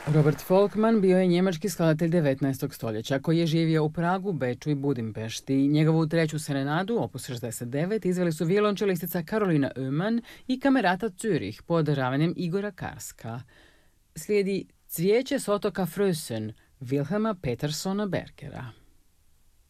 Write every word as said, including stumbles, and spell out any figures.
Robert Folkman bio je njemački skladatelj devetnaestog stoljeća koji je živio u Pragu, Beču i Budimpešti. Njegovu treću serenadu, opus šezdeset devet, izveli su violončelistica Karolina Öhman i kamerata Zürich pod ravanjem Igora Karska. Slijedi Cvijeće s otoka Frösön Wilhelma Petersona Bergera.